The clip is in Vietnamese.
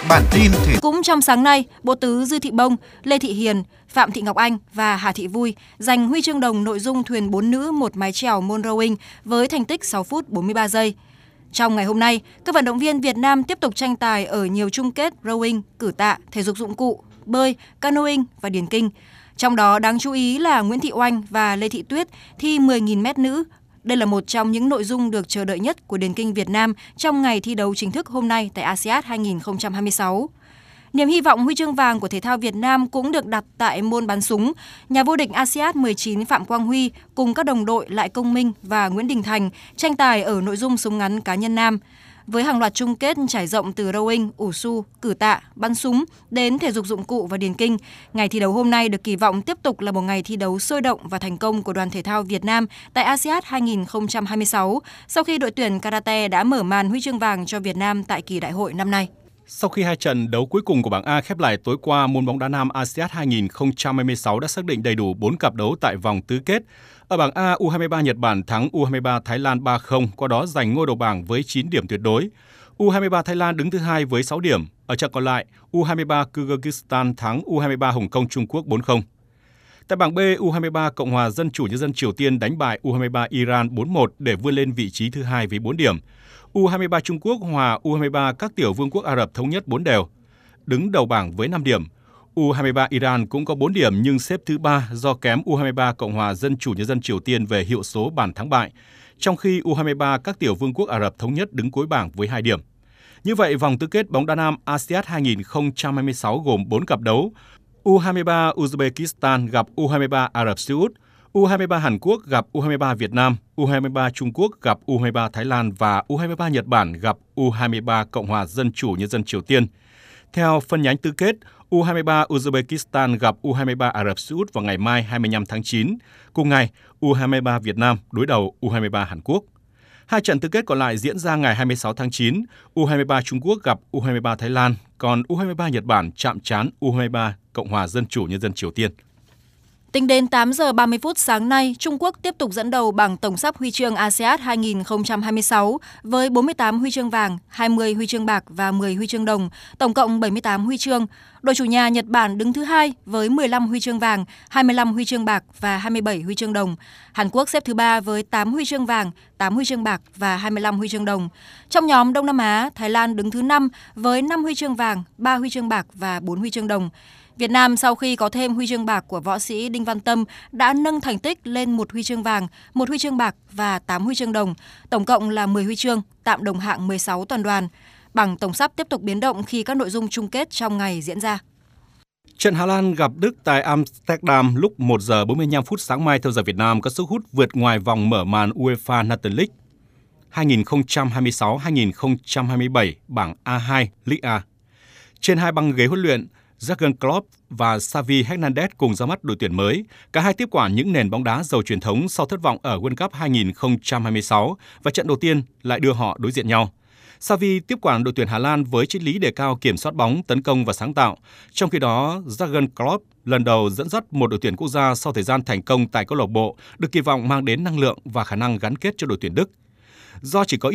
Bản tin thể Cũng trong sáng nay, Bộ Tứ Dư Thị Bông, Lê Thị Hiền, Phạm Thị Ngọc Anh và Hà Thị Vui giành huy chương đồng nội dung thuyền 4 nữ một mái chèo môn rowing với thành tích 6 phút 43 giây. Trong ngày hôm nay, các vận động viên Việt Nam tiếp tục tranh tài ở nhiều chung kết rowing, cử tạ, thể dục dụng cụ, bơi, canoeing và điền kinh. Trong đó đáng chú ý là Nguyễn Thị Oanh và Lê Thị Tuyết thi 10.000 m nữ. Đây là một trong những nội dung được chờ đợi nhất của điền kinh Việt Nam trong ngày thi đấu chính thức hôm nay tại ASEAN 2026. Niềm hy vọng huy chương vàng của thể thao Việt Nam cũng được đặt tại môn bắn súng. Nhà vô địch ASEAN 19 Phạm Quang Huy cùng các đồng đội Lại Công Minh và Nguyễn Đình Thành tranh tài ở nội dung súng ngắn cá nhân nam. Với hàng loạt chung kết trải rộng từ rowing, ủ su, cử tạ, bắn súng đến thể dục dụng cụ và điền kinh, ngày thi đấu hôm nay được kỳ vọng tiếp tục là một ngày thi đấu sôi động và thành công của đoàn thể thao Việt Nam tại ASEAN 2026 sau khi đội tuyển karate đã mở màn huy chương vàng cho Việt Nam tại kỳ đại hội năm nay. Sau khi hai trận đấu cuối cùng của bảng A khép lại tối qua, môn bóng đá nam ASEAN 2026 đã xác định đầy đủ 4 cặp đấu tại vòng tứ kết. Ở bảng A, U23 Nhật Bản thắng U23 Thái Lan 3-0, qua đó giành ngôi đầu bảng với 9 điểm tuyệt đối. U23 Thái Lan đứng thứ hai với 6 điểm. Ở trận còn lại, U23 Kyrgyzstan thắng U23 Hồng Kông Trung Quốc 4-0. Tại bảng B, U23 Cộng hòa Dân chủ Nhân dân Triều Tiên đánh bại U23 Iran 4-1 để vươn lên vị trí thứ hai với 4 điểm. U23 Trung Quốc hòa U23 các tiểu vương quốc Ả Rập Thống Nhất 4 đều, đứng đầu bảng với 5 điểm. U23 Iran cũng có 4 điểm nhưng xếp thứ 3 do kém U23 Cộng hòa Dân chủ Nhân dân Triều Tiên về hiệu số bàn thắng bại, trong khi U23 các tiểu vương quốc Ả Rập Thống Nhất đứng cuối bảng với 2 điểm. Như vậy, vòng tứ kết bóng đá nam ASEAN 2026 gồm 4 cặp đấu. U23 Uzbekistan gặp U23 Ả Rập Xê Út, U23 Hàn Quốc gặp U23 Việt Nam, U23 Trung Quốc gặp U23 Thái Lan và U23 Nhật Bản gặp U23 Cộng hòa Dân chủ Nhân dân Triều Tiên. Theo phân nhánh tứ kết, U23 Uzbekistan gặp U23 Ả Rập Xê Út vào ngày mai 25 tháng 9. Cùng ngày, U23 Việt Nam đối đầu U23 Hàn Quốc. Hai trận tứ kết còn lại diễn ra ngày 26 tháng 9, U23 Trung Quốc gặp U23 Thái Lan, còn U23 Nhật Bản chạm trán U23 Cộng hòa Dân chủ Nhân dân Triều Tiên. Tính đến 8 giờ 30 phút sáng nay, Trung Quốc tiếp tục dẫn đầu bảng tổng sắp huy chương ASEAN 2026 với 48 huy chương vàng, 20 huy chương bạc và 10 huy chương đồng, tổng cộng 78 huy chương. Đội chủ nhà Nhật Bản đứng thứ hai với 15 huy chương vàng, 25 huy chương bạc và 27 huy chương đồng. Hàn Quốc xếp thứ 3 với 8 huy chương vàng, 8 huy chương bạc và 25 huy chương đồng. Trong nhóm Đông Nam Á, Thái Lan đứng thứ 5 với 5 huy chương vàng, 3 huy chương bạc và 4 huy chương đồng. Việt Nam sau khi có thêm huy chương bạc của võ sĩ Đinh Văn Tâm đã nâng thành tích lên 1 huy chương vàng, 1 huy chương bạc và 8 huy chương đồng, tổng cộng là 10 huy chương, tạm đồng hạng 16 toàn đoàn. Bảng tổng sắp tiếp tục biến động khi các nội dung chung kết trong ngày diễn ra. Trận Hà Lan gặp Đức tại Amsterdam lúc 1 giờ 45 phút sáng mai theo giờ Việt Nam có sức hút vượt ngoài vòng mở màn UEFA Nations League 2026-2027 bảng A2 Ligue A. Trên hai băng ghế huấn luyện, Jurgen Klopp và Xavi Hernandez cùng ra mắt đội tuyển mới. Cả hai tiếp quản những nền bóng đá giàu truyền thống sau thất vọng ở World Cup 2026 và trận đầu tiên lại đưa họ đối diện nhau. Xavi tiếp quản đội tuyển Hà Lan với triết lý đề cao kiểm soát bóng, tấn công và sáng tạo. Trong khi đó, Jurgen Klopp lần đầu dẫn dắt một đội tuyển quốc gia sau thời gian thành công tại câu lạc bộ, được kỳ vọng mang đến năng lượng và khả năng gắn kết cho đội tuyển Đức. Do chỉ có